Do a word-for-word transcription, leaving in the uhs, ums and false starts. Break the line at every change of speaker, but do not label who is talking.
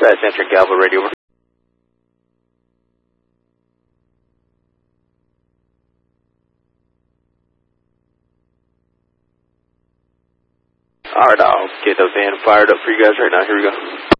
Dispatch entering Galvo radio. Alright, I'll get those in fired up for you guys right now. Here we go.